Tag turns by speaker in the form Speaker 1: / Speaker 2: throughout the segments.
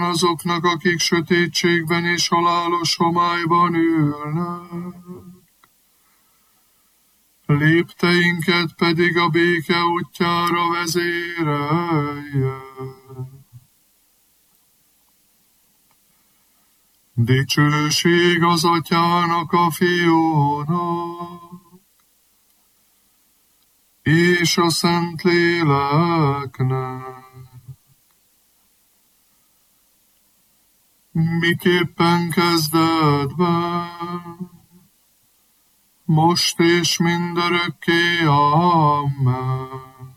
Speaker 1: azoknak, akik sötétségben és halálos homályban ülnek. Lépteinket pedig a béke útjára vezérelje. Dicsőség az Atyának, a Fiúnak, és a Szentléleknek, miképpen kezdetben, most és mindörökké, Amen.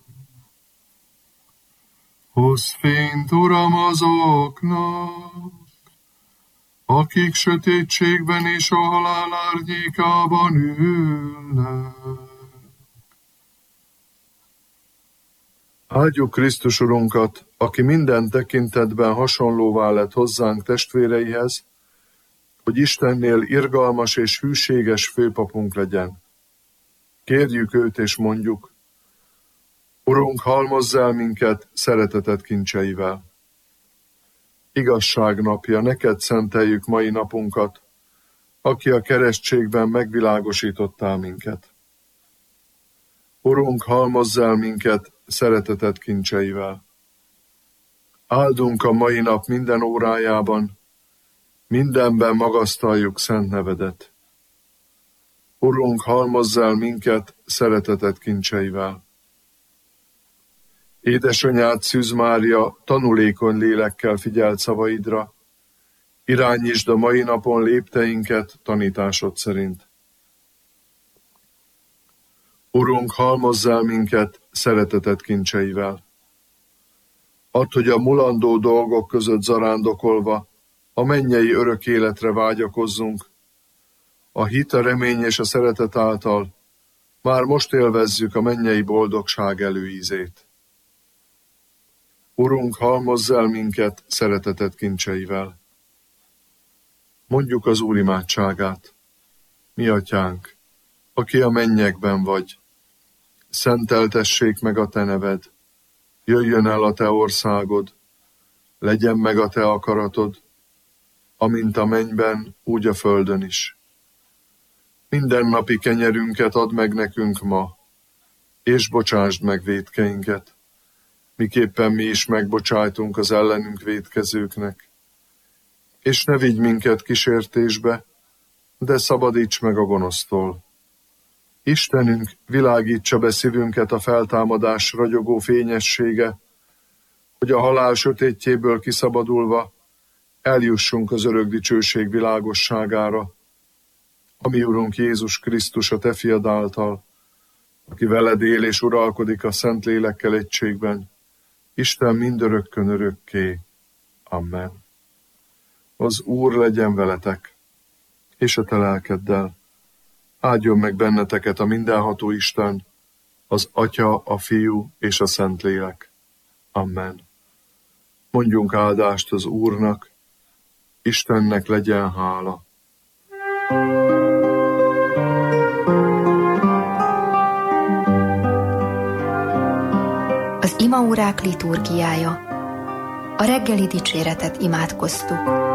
Speaker 1: Hozz fényt, Uram, azoknak, akik sötétségben és a halál árnyékában ülnek. Áldjuk Krisztus Urunkat, aki minden tekintetben hasonlóvá lett hozzánk testvéreihez, hogy Istennél irgalmas és hűséges főpapunk legyen. Kérjük őt és mondjuk: Urunk, halmozz el minket szereteted kincseivel. Igazság napja, neked szenteljük mai napunkat, aki a keresztségben megvilágosítottál minket. Urunk, halmozz el minket szereteted kincseivel. Áldunk a mai nap minden órájában, mindenben magasztaljuk szent nevedet. Urunk, halmozz el minket szereteted kincseivel. Édesanyád, Szűz Mária, tanulékony lélekkel figyelt szavaidra, irányítsd a mai napon lépteinket tanításod szerint. Urunk, halmozz el minket szereteted kincseivel. Add, hogy a mulandó dolgok között zarándokolva a mennyei örök életre vágyakozzunk, a hit, a remény és a szeretet által már most élvezzük a mennyei boldogság előízét. Urunk, halmozz el minket szereteted kincseivel. Mondjuk az Úr imádságát. Mi Atyánk, aki a mennyekben vagy, szenteltessék meg a te neved, jöjjön el a te országod, legyen meg a te akaratod, amint a mennyben, úgy a földön is. Mindennapi kenyerünket add meg nekünk ma, és bocsásd meg vétkeinket, miképpen mi is megbocsájtunk az ellenünk vétkezőknek. És ne vigy minket kísértésbe, de szabadíts meg a gonosztól. Istenünk, világítsa be szívünket a feltámadás ragyogó fényessége, hogy a halál sötétjéből kiszabadulva eljussunk az örök dicsőség világosságára, ami Urunk Jézus Krisztus a te fiad által, aki veled él és uralkodik a Szentlélekkel egységben, Isten mindörökkön örökké. Amen. Az Úr legyen veletek, és a te lelkeddel. Áldjon meg benneteket a mindenható Isten, az Atya, a Fiú és a Szentlélek. Amen. Mondjunk áldást az Úrnak, Istennek legyen hála.
Speaker 2: Az imaórák liturgiája. A reggeli dicséretet imádkoztuk.